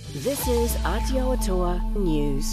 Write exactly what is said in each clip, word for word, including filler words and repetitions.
This is Aotearoa News.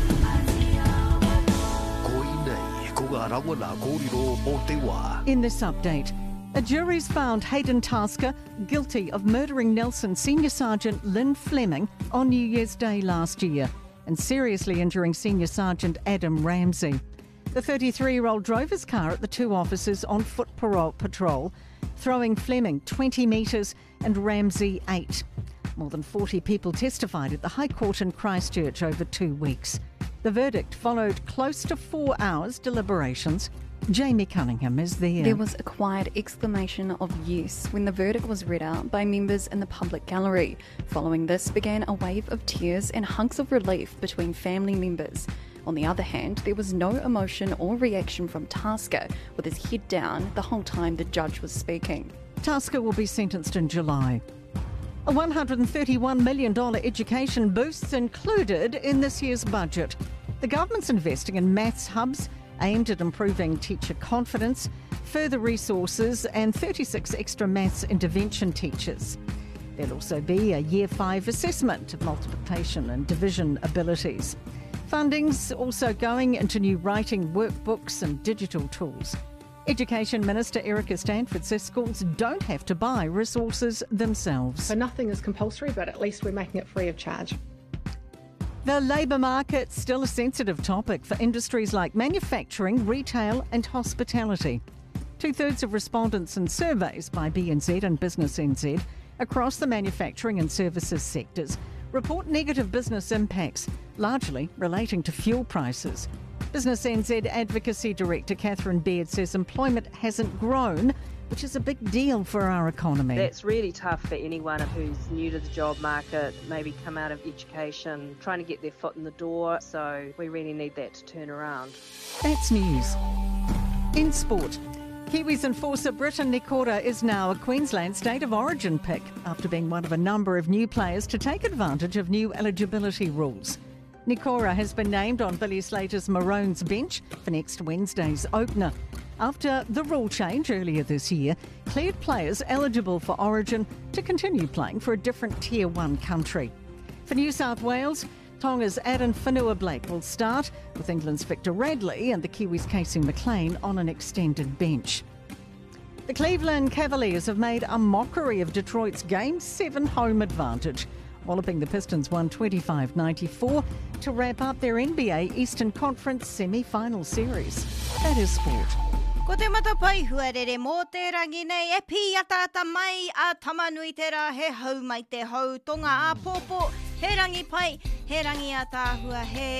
In this update, a jury's found Hayden Tasker guilty of murdering Nelson Senior Sergeant Lynn Fleming on New Year's Day last year and seriously injuring Senior Sergeant Adam Ramsey. The thirty-three-year-old drove his car at the two officers on foot parole patrol, throwing Fleming twenty metres and Ramsey eight. More than forty people testified at the High Court in Christchurch over two weeks. The verdict followed close to four hours deliberations. Jamie Cunningham is there. There was a quiet exclamation of yes when the verdict was read out by members in the public gallery. Following this began a wave of tears and hunks of relief between family members. On the other hand, there was no emotion or reaction from Tasker, with his head down the whole time the judge was speaking. Tasker will be sentenced in July. A one hundred thirty-one million dollars education boost's included in this year's budget. The government's investing in maths hubs aimed at improving teacher confidence, further resources and thirty-six extra maths intervention teachers. There'll also be a Year five assessment of multiplication and division abilities. Funding's also going into new writing workbooks and digital tools. Education Minister Erica Stanford says schools don't have to buy resources themselves. So nothing is compulsory, but at least we're making it free of charge. The labour market's still a sensitive topic for industries like manufacturing, retail and hospitality. Two-thirds of respondents in surveys by B N Z and Business N Z across the manufacturing and services sectors report negative business impacts, largely relating to fuel prices. Business N Z Advocacy Director Catherine Baird says employment hasn't grown, which is a big deal for our economy. That's really tough for anyone who's new to the job market, maybe come out of education, trying to get their foot in the door. So we really need that to turn around. That's news. In sport, Kiwis enforcer Britain Nikora is now a Queensland State of Origin pick after being one of a number of new players to take advantage of new eligibility rules. Nikora has been named on Billy Slater's Maroons bench for next Wednesday's opener, after the rule change earlier this year cleared players eligible for Origin to continue playing for a different Tier one country. For New South Wales, Tonga's Addin Whenua-Blake will start, with England's Victor Radley and the Kiwis' Casey McLean on an extended bench. The Cleveland Cavaliers have made a mockery of Detroit's Game seven home advantage, walloping the Pistons one twenty-five ninety-four to wrap up their N B A Eastern Conference semi-final series. That is sport. Ko te matapai huarere mō te rangi nei e pi atata mai a tamanui te rā he hau mai te hau tonga a pōpō he rangi pai he rangi a tāhua he